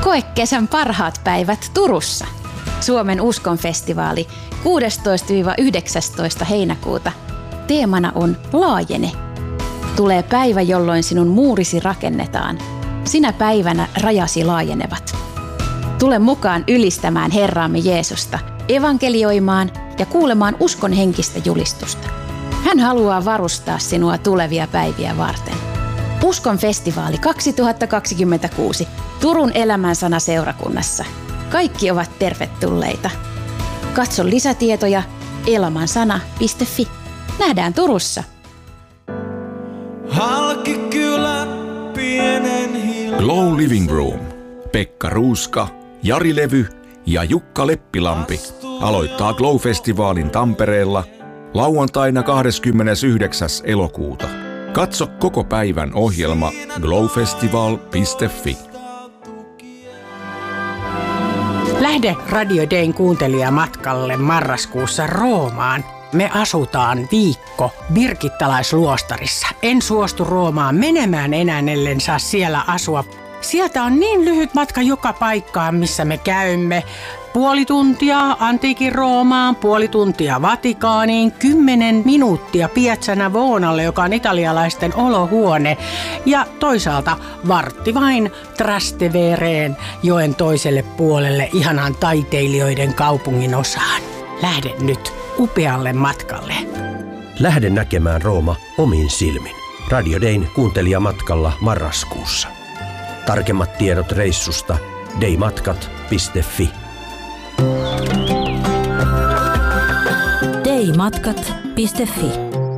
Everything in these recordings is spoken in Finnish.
Koe kesän parhaat päivät Turussa. Suomen uskonfestivaali 16-19 heinäkuuta. Teemana on Laajene. Tulee päivä, jolloin sinun muurisi rakennetaan. Sinä päivänä rajasi laajenevat. Tule mukaan ylistämään Herraamme Jeesusta, evankelioimaan ja kuulemaan uskon henkistä julistusta. Hän haluaa varustaa sinua tulevia päiviä varten. Uskon festivaali 2026 Turun Elämänsana seurakunnassa. Kaikki ovat tervetulleita. Katso lisätietoja elamansana.fi. Nähdään Turussa. Glow Living Room. Pekka Ruuska, Jari Levy ja Jukka Leppilampi aloittaa Glow-festivaalin Tampereella lauantaina 29. elokuuta. Katso koko päivän ohjelma glowfestival.fi. Lähde Radio Dayn kuuntelijamatkalle marraskuussa Roomaan. Me asutaan viikko Birgittalaisluostarissa. En suostu Roomaan menemään enää, ellen saa siellä asua. Sieltä on niin lyhyt matka joka paikkaan, missä me käymme. Puoli tuntia antiikin Roomaan, puoli tuntia Vatikaaniin, 10 minuuttia Piazza Navonalle, joka on italialaisten olohuone. Ja toisaalta vartti vain Trastevereen, joen toiselle puolelle, ihanaan taiteilijoiden kaupungin osaan. Lähde nyt upealle matkalle. Lähde näkemään Rooma omin silmin. Radio Dayn kuuntelijamatkalla marraskuussa. Tarkemmat tiedot reissusta daymatkat.fi. daymatkat.fi.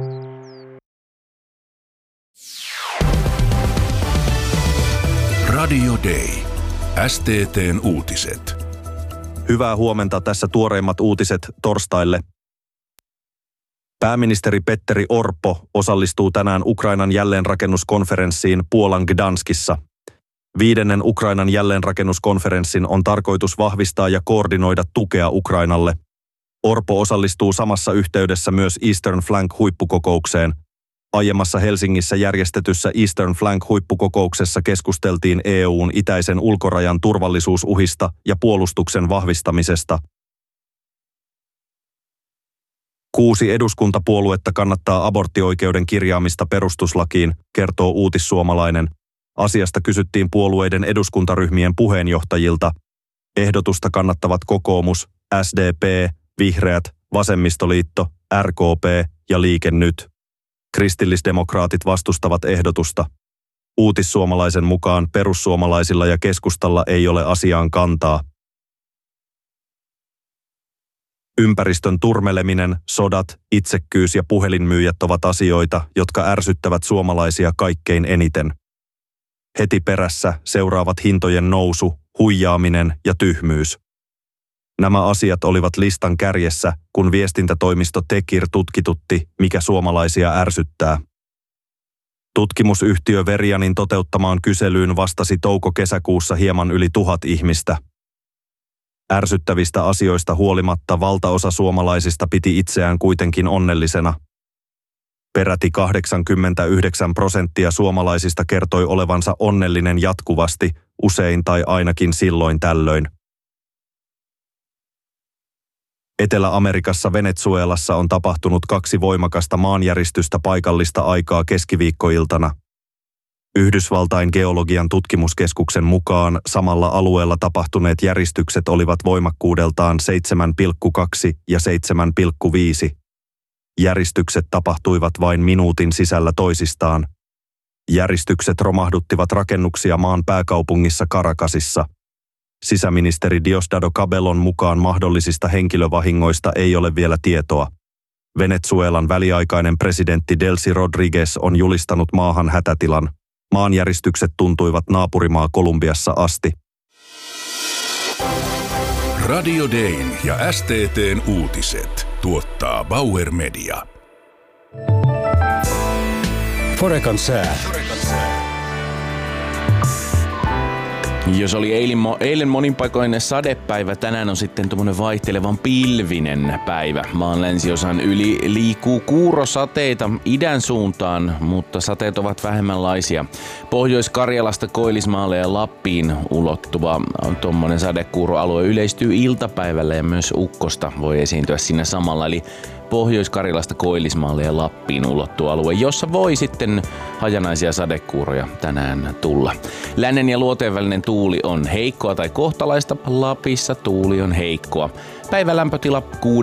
Radio Day. STT:n uutiset. Hyvää huomenta, tässä tuoreimmat uutiset torstaille. Pääministeri Petteri Orpo osallistuu tänään Ukrainan jälleenrakennuskonferenssiin Puolan Gdanskissa. 5. Ukrainan jälleenrakennuskonferenssin on tarkoitus vahvistaa ja koordinoida tukea Ukrainalle. Orpo osallistuu samassa yhteydessä myös Eastern Flank-huippukokoukseen. Aiemmassa Helsingissä järjestetyssä Eastern Flank-huippukokouksessa keskusteltiin EU:n itäisen ulkorajan turvallisuusuhista ja puolustuksen vahvistamisesta. 6 eduskuntapuoluetta kannattaa aborttioikeuden kirjaamista perustuslakiin, kertoo Uutissuomalainen. Asiasta kysyttiin puolueiden eduskuntaryhmien puheenjohtajilta. Ehdotusta kannattavat kokoomus, SDP, Vihreät, Vasemmistoliitto, RKP ja Liike Nyt. Kristillisdemokraatit vastustavat ehdotusta. Uutissuomalaisen mukaan perussuomalaisilla ja keskustalla ei ole asiaan kantaa. Ympäristön turmeleminen, sodat, itsekkyys ja puhelinmyyjät ovat asioita, jotka ärsyttävät suomalaisia kaikkein eniten. Heti perässä seuraavat hintojen nousu, huijaaminen ja tyhmyys. Nämä asiat olivat listan kärjessä, kun viestintätoimisto Tekir tutkitutti, mikä suomalaisia ärsyttää. Tutkimusyhtiö Verianin toteuttamaan kyselyyn vastasi touko-kesäkuussa hieman yli 1000 ihmistä. Ärsyttävistä asioista huolimatta valtaosa suomalaisista piti itseään kuitenkin onnellisena. Peräti 89% suomalaisista kertoi olevansa onnellinen jatkuvasti, usein tai ainakin silloin tällöin. Etelä-Amerikassa Venezuelassa on tapahtunut 2 voimakasta maanjäristystä paikallista aikaa keskiviikkoiltana. Yhdysvaltain geologian tutkimuskeskuksen mukaan samalla alueella tapahtuneet järistykset olivat voimakkuudeltaan 7,2 ja 7,5. Järistykset tapahtuivat vain minuutin sisällä toisistaan. Järistykset romahduttivat rakennuksia maan pääkaupungissa Caracasissa. Sisäministeri Diosdado Cabellon mukaan mahdollisista henkilövahingoista ei ole vielä tietoa. Venezuelan väliaikainen presidentti Delcy Rodriguez on julistanut maahan hätätilan. Maanjäristykset tuntuivat naapurimaa Kolumbiassa asti. Radio Dayn ja STT:n uutiset tuottaa Bauer Media. Forecan sää. Jos oli eilen monin paikoin sadepäivä, tänään on sitten tuommoinen vaihtelevan pilvinen päivä. Maan länsiosan yli liikkuu kuurosateita idän suuntaan, mutta sateet ovat vähemmänlaisia. Pohjois-Karjalasta Koillismaalle ja Lappiin ulottuva tuommoinen sadekuuroalue yleistyy iltapäivällä ja myös ukkosta voi esiintyä siinä samalla. Eli Pohjois-Karjalasta Koillismaalle ja Lappiin ulottuva alue, jossa voi sitten hajanaisia sadekuuroja tänään tulla. Lännen ja luoteen välinen tuuli on heikkoa tai kohtalaista. Lapissa tuuli on heikkoa. Päivän lämpötila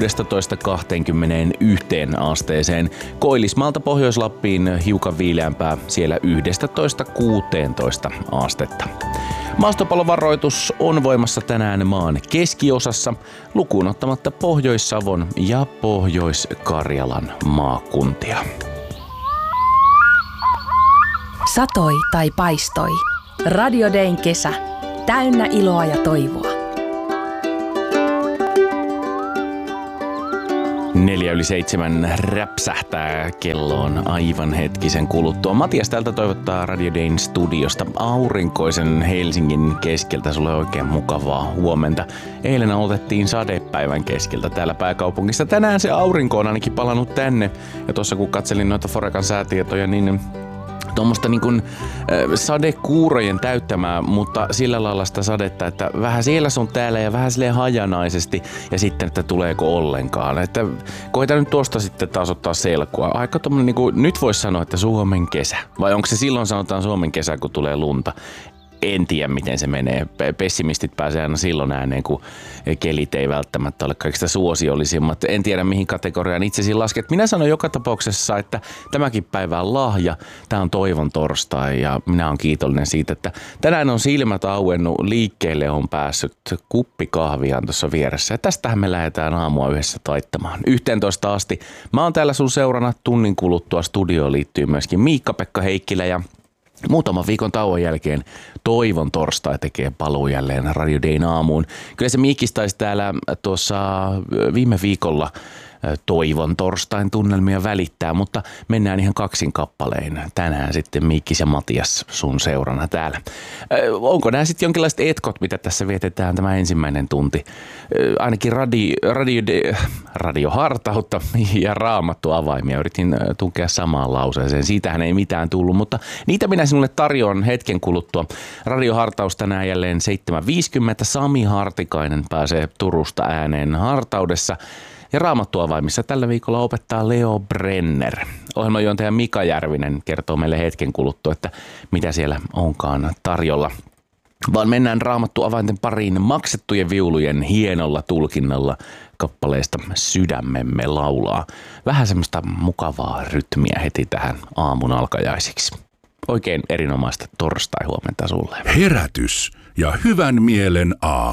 16–21 asteeseen. Koillismaalta Pohjois-Lappiin hiukan viileämpää, siellä 11–16 astetta. Maastopalovaroitus on voimassa tänään maan keskiosassa, lukuun ottamatta Pohjois-Savon ja Pohjois-Karjalan maakuntia. Satoi tai paistoi. Radio Dayn kesä. Täynnä iloa ja toivoa. 6:04 räpsähtää kelloon aivan hetkisen kuluttua. Matias täältä toivottaa Radio Dayn studiosta aurinkoisen Helsingin keskeltä sulle oikein mukavaa huomenta. Eilen aloitettiin sadepäivän keskeltä täällä pääkaupungissa. Tänään se aurinko on ainakin palannut tänne. Ja tuossa kun katselin noita Forecan säätietoja, niin tuommoista niin kuin sadekuurojen täyttämää, mutta sillä lailla sitä sadetta, että vähän siellä sun täällä ja vähän silleen hajanaisesti ja sitten, että tuleeko ollenkaan. Että koita nyt tuosta sitten taas ottaa selkoa. Aika tommonen niin kuin, nyt voisi sanoa, että Suomen kesä. Vai onko se silloin sanotaan Suomen kesä, kun tulee lunta? En tiedä, miten se menee. Pessimistit pääsee aina silloin ääneen, kun kelit ei välttämättä ole kaikista suosiollisimmat. En tiedä, mihin kategoriaan itsesi lasket. Minä sanon joka tapauksessa, että tämäkin päivä on lahja. Tämä on toivon torstai ja minä olen kiitollinen siitä, että tänään on silmät auennut. Liikkeelle on päässyt kuppi kahvia tuossa vieressä. Ja tästähän me lähdetään aamua yhdessä taittamaan. 11 asti. Mä oon täällä sun seurana tunnin kuluttua. Studioon liittyy myöskin Miikka-Pekka Heikkilä ja muutaman viikon tauon jälkeen toivon torstai tekee paluu jälleen Radio Dayn aamuun. Kyllä se Miikis taisi täällä tuossa viime viikolla toivon torstain tunnelmia välittää, mutta mennään ihan kaksin kappalein. Tänään sitten Miikis ja Matias sun seurana täällä. Onko nämä sitten jonkinlaiset etkot, mitä tässä vietetään tämä ensimmäinen tunti? Ainakin radiohartautta ja raamattu avaimia. Yritin tunkea samaan lauseeseen. Siitähän ei mitään tullut, mutta niitä minä sinulle tarjoan hetken kuluttua. Radiohartaus tänään jälleen 7.50. Sami Hartikainen pääsee Turusta ääneen hartaudessa. Ja raamattuavaimissa tällä viikolla opettaa Leo Brenner. Ohjelmajuontaja Mika Järvinen kertoo meille hetken kuluttua, että mitä siellä onkaan tarjolla. Vaan mennään raamattuavainten pariin maksettujen viulujen hienolla tulkinnalla kappaleesta Sydämemme laulaa. Vähän semmoista mukavaa rytmiä heti tähän aamun alkajaisiksi. Oikein erinomaista torstai-huomenta sulle. Herätys ja hyvän mielen aamu.